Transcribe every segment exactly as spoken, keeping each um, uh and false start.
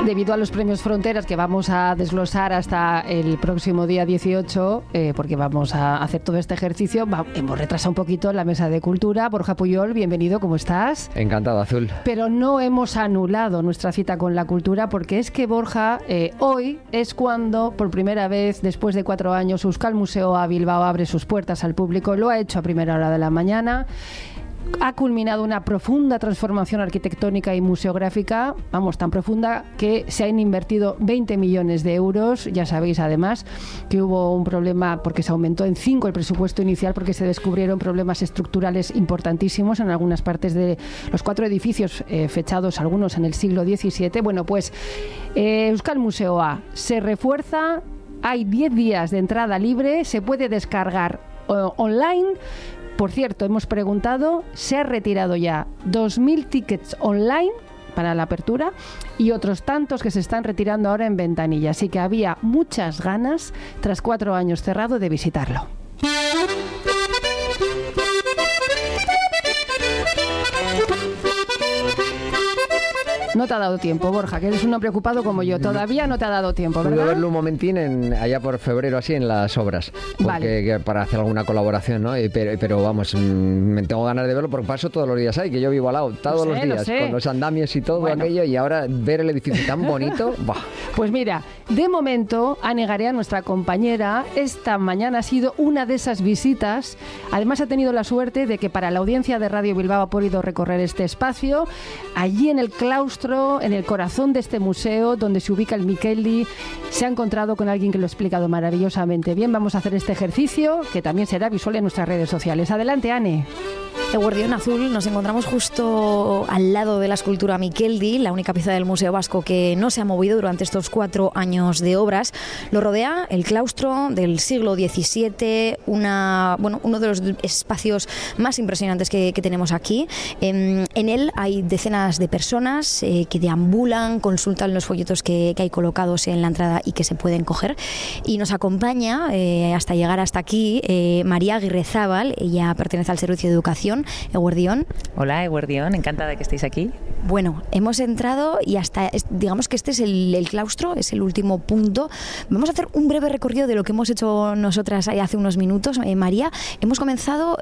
Debido a los premios Fronteras que vamos a desglosar hasta el próximo día dieciocho, eh, porque vamos a hacer todo este ejercicio, va, hemos retrasado un poquito la mesa de cultura. Borja Puyol, bienvenido, ¿cómo estás? Encantado, Azul. Pero no hemos anulado nuestra cita con la cultura, porque es que, Borja, eh, hoy es cuando, por primera vez, después de cuatro años, Euskal Museo a Bilbao abre sus puertas al público. Lo ha hecho a primera hora de la mañana. Ha culminado una profunda transformación arquitectónica y museográfica, vamos, tan profunda que se han invertido veinte millones de euros. Ya sabéis, además, que hubo un problema porque se aumentó en cinco el presupuesto inicial, porque se descubrieron problemas estructurales importantísimos en algunas partes de los cuatro edificios eh, fechados, algunos en el siglo diecisiete. Bueno, pues eh, Euskal Museo A se refuerza, hay diez días de entrada libre, se puede descargar eh, online. Por cierto, hemos preguntado, se ha retirado ya dos mil tickets online para la apertura y otros tantos que se están retirando ahora en ventanilla. Así que había muchas ganas, tras cuatro años cerrado, de visitarlo. No te ha dado tiempo, Borja, que eres un hombre ocupado como yo. Todavía no te ha dado tiempo, ¿verdad? Pude verlo un momentín en, allá por febrero, así, en las obras. Porque, vale. que, para hacer alguna colaboración, ¿no? Y, pero, pero vamos, me tengo ganas de verlo porque paso todos los días ahí, que yo vivo al lado, todos sé, los días, con los andamios y todo bueno. aquello. Y ahora ver el edificio tan bonito, ¡bah! Pues mira, de momento, Ane Garea, nuestra compañera, esta mañana ha sido una de esas visitas. Además, ha tenido la suerte de que para la audiencia de Radio Bilbao ha podido recorrer este espacio. Allí en el claustro, en el corazón de este museo, donde se ubica el Miqueldi, se ha encontrado con alguien que lo ha explicado maravillosamente bien. Vamos a hacer este ejercicio, que también será visual en nuestras redes sociales. Adelante, Ane. Eguerdión Azul, nos encontramos justo al lado de la escultura Miqueldi, la única pieza del Museo Vasco que no se ha movido durante estos cuatro años de obras. Lo rodea el claustro del siglo diecisiete, una, bueno, uno de los espacios más impresionantes que, que tenemos aquí. En, en él hay decenas de personas eh, que deambulan, consultan los folletos que, que hay colocados en la entrada y que se pueden coger. Y nos acompaña eh, hasta llegar hasta aquí eh, María Aguirrezábal. Ella pertenece al Servicio de Educación. Eguerdión. Hola, Eguerdión, encantada de que estéis aquí. Bueno, hemos entrado y hasta, digamos que este es el, el claustro, es el último punto. Vamos a hacer un breve recorrido de lo que hemos hecho nosotras hace unos minutos. Eh, María, hemos comenzado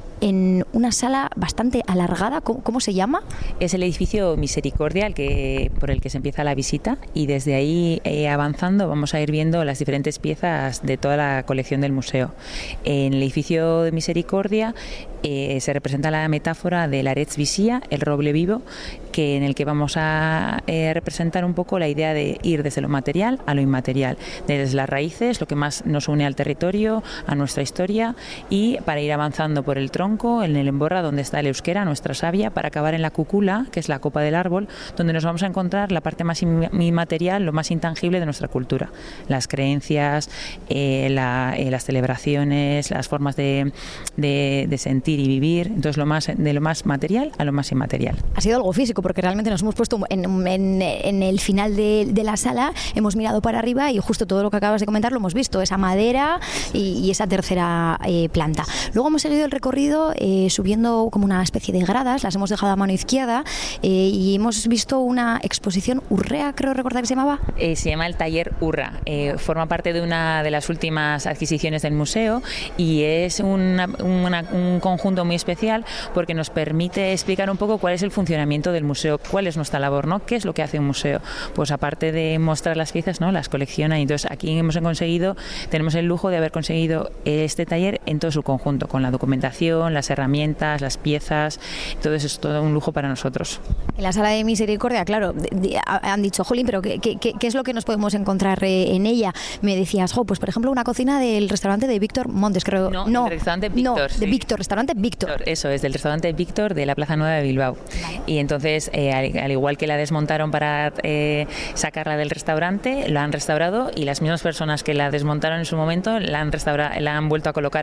en una sala bastante alargada. ¿Cómo, cómo se llama? Es el edificio Misericordia, el que, por el que se empieza la visita, y desde ahí eh, avanzando vamos a ir viendo las diferentes piezas de toda la colección del museo. En el edificio de Misericordia eh, se representa la metáfora del Aretz Bizia, el roble vivo, que en el que vamos a eh, representar un poco la idea de ir desde lo material a lo inmaterial, desde las raíces, lo que más nos une al territorio, a nuestra historia, y para ir avanzando por el tronco, en el emborra donde está el euskera, nuestra savia, para acabar en la cúcula, que es la copa del árbol, donde nos vamos a encontrar la parte más inmaterial, lo más intangible de nuestra cultura, las creencias, eh, la, eh, las celebraciones, las formas de, de, de sentir y vivir. Entonces, lo más de lo más material a lo más inmaterial. Ha sido algo físico, porque realmente nos hemos puesto en, en, en el final de, de la sala, hemos mirado para arriba y justo todo lo que acabas de comentar lo hemos visto, esa madera y, y esa tercera eh, planta. Luego hemos seguido el recorrido Eh, subiendo como una especie de gradas, las hemos dejado a mano izquierda eh, y hemos visto una exposición Urrea, creo recordar que se llamaba. Eh, se llama el taller Urra, eh, forma parte de una de las últimas adquisiciones del museo y es una, una, un conjunto muy especial porque nos permite explicar un poco cuál es el funcionamiento del museo, cuál es nuestra labor, ¿no? ¿Qué es lo que hace un museo? Pues aparte de mostrar las piezas, ¿no? Las colecciona, y entonces aquí hemos conseguido, tenemos el lujo de haber conseguido este taller en todo su conjunto, con la documentación, las herramientas, las piezas, todo eso es todo un lujo para nosotros. En la sala de Misericordia, claro, de, de, han dicho, jolín, pero ¿qué, qué, ¿qué es lo que nos podemos encontrar eh, en ella? Me decías, jo, pues por ejemplo una cocina del restaurante de Víctor Montes, creo. No, no del restaurante Víctor. No, sí. de Víctor, restaurante Víctor. Víctor. Eso es, del restaurante Víctor de la Plaza Nueva de Bilbao. Vale. Y entonces, eh, al, al igual que la desmontaron para eh, sacarla del restaurante, la han restaurado y las mismas personas que la desmontaron en su momento la han, restaurado, la han vuelto a colocar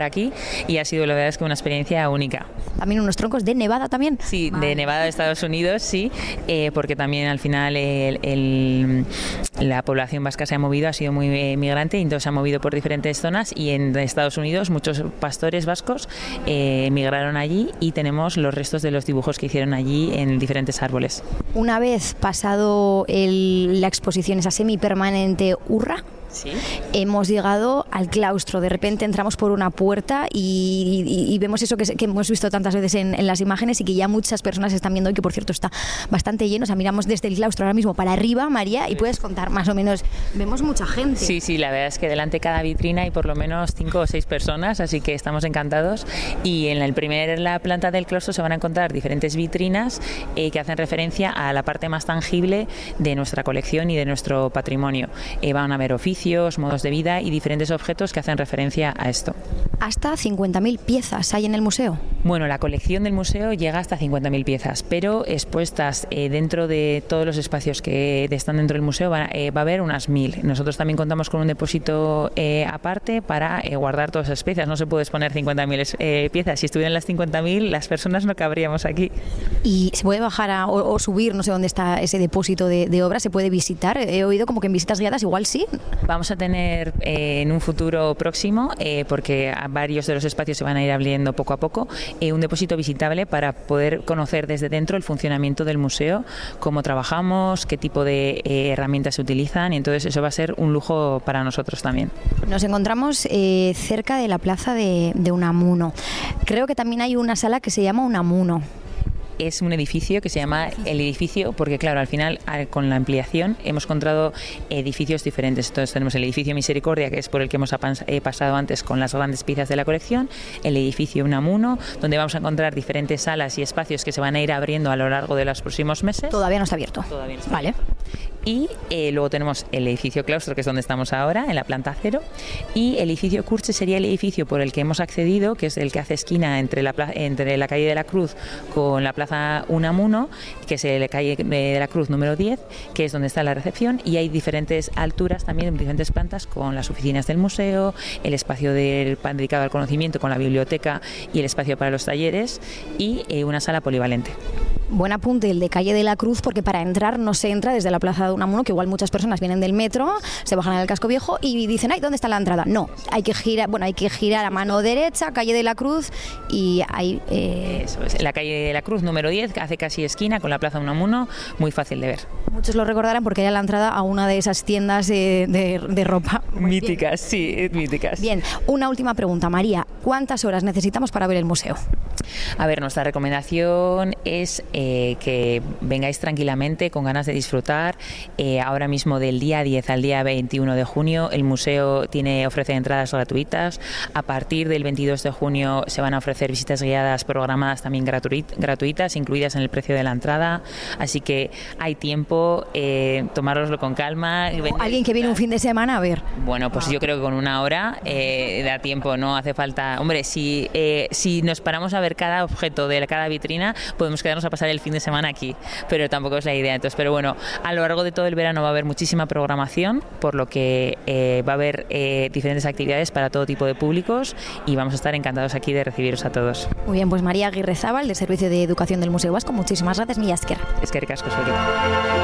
aquí y ha sido la verdad es que una experiencia única. También unos troncos de Nevada también. Sí, vale. de Nevada de Estados Unidos, sí, eh, porque también al final el, el, la población vasca se ha movido, ha sido muy eh, migrante y entonces se ha movido por diferentes zonas y en Estados Unidos muchos pastores vascos eh, emigraron allí y tenemos los restos de los dibujos que hicieron allí en diferentes árboles. Una vez pasado el, la exposición, esa semipermanente Urra, ¿sí? Hemos llegado al claustro. De repente entramos por una puerta y, y, y vemos eso que, que hemos visto tantas veces en, en las imágenes y que ya muchas personas están viendo y que por cierto está bastante lleno. O sea, miramos desde el claustro ahora mismo para arriba, María, y puedes contar más o menos. Vemos mucha gente. Sí, sí, la verdad es que delante de cada vitrina hay por lo menos cinco o seis personas, así que estamos encantados. Y en el primer, la planta del claustro se van a encontrar diferentes vitrinas eh, que hacen referencia a la parte más tangible de nuestra colección y de nuestro patrimonio. Eh, van a haber oficios, modos de vida y diferentes objetos que hacen referencia a esto. Hasta cincuenta mil piezas hay en el museo. Bueno, la colección del museo llega hasta cincuenta mil piezas, pero expuestas eh, dentro de todos los espacios que están dentro del museo va, eh, va a haber unas mil. Nosotros también contamos con un depósito eh, aparte para eh, guardar todas esas piezas. No se puede exponer cincuenta mil eh, piezas. Si estuvieran las cincuenta mil, las personas no cabríamos aquí. ¿Y se puede bajar a, o, o subir, no sé dónde está ese depósito de, de obra? ¿Se puede visitar? He oído como que en visitas guiadas igual sí. Vamos a tener eh, en un futuro próximo, eh, porque a varios de los espacios se van a ir abriendo poco a poco, eh, un depósito visitable para poder conocer desde dentro el funcionamiento del museo, cómo trabajamos, qué tipo de eh, herramientas se utilizan, y entonces eso va a ser un lujo para nosotros también. Nos encontramos eh, cerca de la plaza de, de Unamuno. Creo que también hay una sala que se llama Unamuno. Es un edificio que se llama el edificio porque, claro, al final con la ampliación hemos encontrado edificios diferentes. Entonces tenemos el edificio Misericordia, que es por el que hemos pasado antes con las grandes piezas de la colección, el edificio Unamuno, donde vamos a encontrar diferentes salas y espacios que se van a ir abriendo a lo largo de los próximos meses. Todavía no está abierto. Todavía no está vale. abierto. Y eh, luego tenemos el edificio Claustro, que es donde estamos ahora, en la planta cero, y el edificio Curche sería el edificio por el que hemos accedido, que es el que hace esquina entre la, entre la calle de la Cruz con la plaza Unamuno, que es la calle de la Cruz número diez, que es donde está la recepción, y hay diferentes alturas también, diferentes plantas, con las oficinas del museo, el espacio del, dedicado al conocimiento con la biblioteca y el espacio para los talleres, y eh, una sala polivalente. Buen apunte el de calle de la Cruz, porque para entrar no se entra desde la plaza de Unamuno, que igual muchas personas vienen del metro, se bajan al casco viejo y dicen, ay, ¿dónde está la entrada? No, hay que girar, bueno, hay que girar a mano derecha, calle de la Cruz, y hay eh... eso es, la calle de la Cruz número diez, que hace casi esquina con la plaza Unamuno, muy fácil de ver. Muchos lo recordarán porque era la entrada a una de esas tiendas de, de, de ropa. Muy míticas, bien. Sí, míticas. Bien, una última pregunta, María, ¿cuántas horas necesitamos para ver el museo? A ver, nuestra recomendación es eh, que vengáis tranquilamente, con ganas de disfrutar. Eh, ahora mismo, del día diez al día veintiuno de junio, el museo tiene ofrece entradas gratuitas. A partir del veintidós de junio se van a ofrecer visitas guiadas programadas también gratuit, gratuitas, incluidas en el precio de la entrada. Así que hay tiempo, eh, tomároslo con calma. Alguien que viene un fin de semana a ver. Bueno, pues yo creo que con una hora eh, da tiempo, no hace falta. Hombre, si, eh, si nos paramos a ver cada objeto de cada vitrina, podemos quedarnos a pasar el fin de semana aquí, pero tampoco es la idea. Entonces, pero bueno, a lo largo de todo el verano va a haber muchísima programación, por lo que eh, va a haber eh, diferentes actividades para todo tipo de públicos y vamos a estar encantados aquí de recibiros a todos. Muy bien, pues María Aguirre Zabal, del Servicio de Educación del Museo Vasco, muchísimas gracias, mila esker. Eskerrik asko zuri.